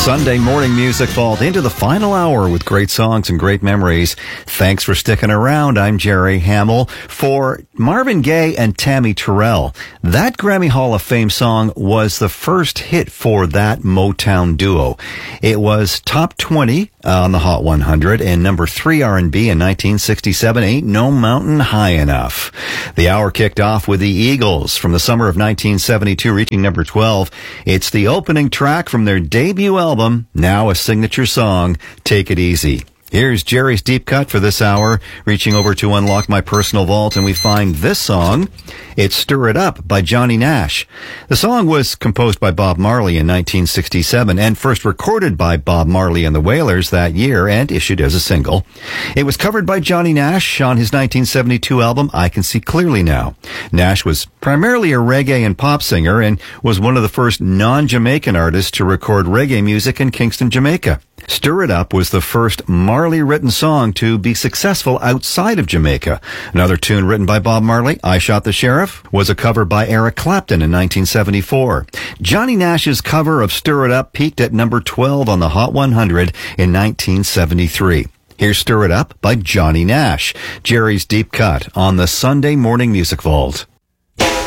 Sunday morning music vault into the final hour with great songs and great memories. Thanks for sticking around. I'm Jerry Hamill. For Marvin Gaye and Tammy Terrell, that Grammy Hall of Fame song was the first hit for that Motown duo. It was top 20 on the Hot 100 and number 3 R&B in 1967, Ain't No Mountain High Enough. The hour kicked off with the Eagles from the summer of 1972, reaching number 12. It's the opening track from their debut album, now a signature song, Take It Easy. Here's Jerry's Deep Cut for this hour, reaching over to unlock my personal vault, and we find this song. It's Stir It Up by Johnny Nash. The song was composed by Bob Marley in 1967 and first recorded by Bob Marley and the Wailers that year and issued as a single. It was covered by Johnny Nash on his 1972 album, I Can See Clearly Now. Nash was primarily a reggae and pop singer and was one of the first non-Jamaican artists to record reggae music in Kingston, Jamaica. Stir It Up was the first Marley-written song to be successful outside of Jamaica. Another tune written by Bob Marley, I Shot the Sheriff, was a cover by Eric Clapton in 1974. Johnny Nash's cover of Stir It Up peaked at number 12 on the Hot 100 in 1973. Here's Stir It Up by Johnny Nash, Jerry's Deep Cut on the Sunday Morning Music Vault.